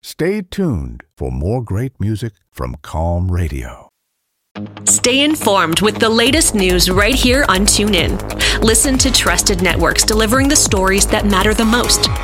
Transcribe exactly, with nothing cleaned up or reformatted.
Stay tuned for more great music from Calm Radio. Stay informed with the latest news right here on TuneIn. Listen to trusted networks delivering the stories that matter the most.